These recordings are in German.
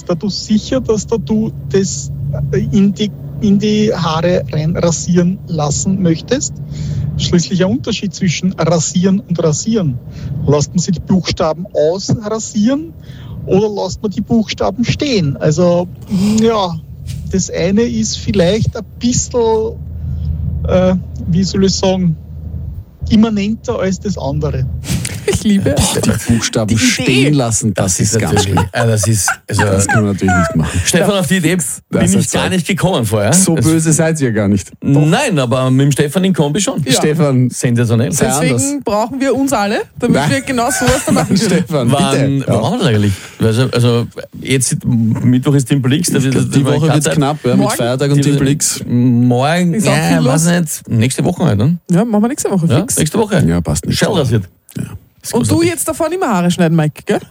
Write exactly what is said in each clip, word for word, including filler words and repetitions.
bist da du sicher, dass da du das in die, in die Haare rein rasieren lassen möchtest? Schließlich ein Unterschied zwischen rasieren und rasieren. Lässt man sich die Buchstaben ausrasieren oder lässt man die Buchstaben stehen? Also, ja, das eine ist vielleicht ein bisschen, äh, wie soll ich sagen, immanenter als das andere. Ich liebe Boah, die Buchstaben die stehen lassen, das, das ist ganz schlimm. Äh, das ist, also, Das kann man natürlich nicht machen. Stefan, auf die Idee bin ich gar nicht gekommen vorher. So Das- böse seid ihr gar nicht. Nein, aber mit dem Stefan in Kombi schon. Ja. Stefan, Sensationell. Sei Deswegen anders. brauchen wir uns alle, damit Nein. wir genau sowas da machen können. Stefan, Wann, bitte. wann machen wir das eigentlich? Also, also jetzt, Mittwoch ist Timber Leaks. Die Woche wird knapp, ja, mit Morgen? Feiertag und Timber Leaks. Morgen, Ist auch ja, viel weiß los. nicht, nächste Woche halt, ne? Ja, machen wir nächste Woche Ja, fix. nächste Woche. Ja, passt nicht. Schell rasiert. Ja. Und du jetzt davon immer Haare schneiden, Mike, gell?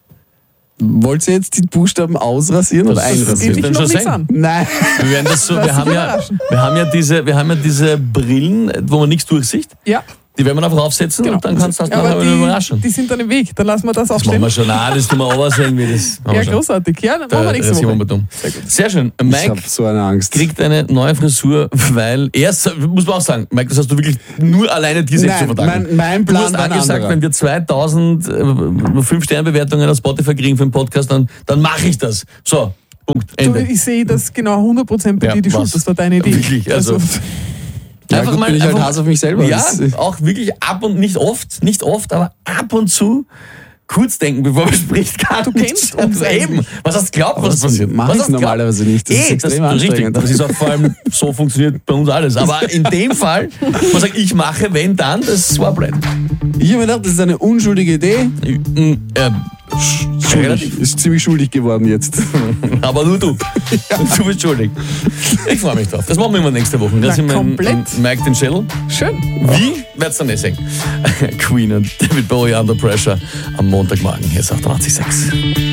Wollt ihr jetzt die Buchstaben ausrasieren oder Das- Das geht einrasieren? dich dann noch schon nichts sein. an. Nein. Wir werden das so, Lass wir dich haben ja, überraschen. wir haben ja diese, wir haben ja diese Brillen, wo man nichts durchsieht. Ja, Die werden wir einfach aufsetzen genau. und dann kannst du das Ja, nachher aber wieder überraschen. die, die sind dann im Weg. Dann lassen wir das Das aufstehen. machen wir schon. Nein, das tun wir aber irgendwie. Das machen Ja, wir schon. großartig. Ja, dann Da machen wir nächste rasieren wir Woche. mal dumm. Sehr schön. Ich Mike habe so eine Angst. kriegt eine neue Frisur, weil er, muss man auch sagen, Mike, das hast du wirklich nur alleine dir selbst zu Nein, verdanken. mein, mein Du Plan hast war ein angesagt, anderer. wenn wir zweitausend fünf Sterne Bewertungen auf Spotify kriegen für den Podcast, dann, dann mache ich das. So, Punkt, Du, Ende. ich sehe das genau hundert Prozent bei Ja, dir die was? Schuld. Das war deine Idee. Wirklich, also- Ja, gut, bin ich halt Hass auf mich selber. Ja, Das- auch wirklich ab und nicht oft, nicht oft, aber ab und zu kurz denken, bevor man spricht, gar Du nicht. kennst Und uns eben, eigentlich. was hast du glaubt, Aber was das passiert? mach Was ich hast du glaubt? normalerweise nicht. Das ist Eh, extrem das, richtig. anstrengend. Das ist auch vor allem, so funktioniert bei uns alles. Aber in dem Fall, man sagt, ich mache, wenn, dann, das war blöd. Ich habe mir gedacht, das ist eine unschuldige Idee. Äh, Schuldig. relativ. Ist ziemlich schuldig geworden jetzt. Aber nur du. Du bist schuldig. Ich freue mich drauf. Das machen wir immer nächste Woche. Na, Das sind wir in, komplett. in Mike den Schädel. Schön. Wie? Werd's dann nicht sehen. Queen und David Bowie Under Pressure am Montagmorgen. Hier ist achtundachtzig Komma sechs.